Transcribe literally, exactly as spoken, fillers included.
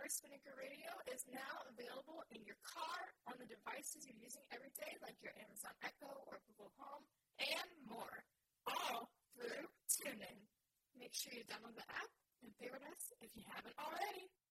Forest Spinnaker Radio is now available in your car, on the devices you're using every day, like your Amazon Echo or Google Home, and more, all through TuneIn. Make sure you download the app and favorite us if you haven't already.